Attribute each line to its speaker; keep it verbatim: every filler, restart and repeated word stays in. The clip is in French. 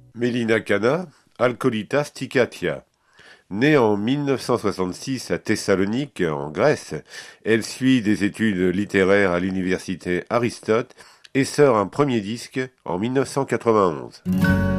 Speaker 1: Melina Cana, Alkolita Stikatia. Née en mille neuf cent soixante-six à Thessalonique, en Grèce, elle suit des études littéraires à l'université Aristote et sort un premier disque en mille neuf cent quatre-vingt-onze.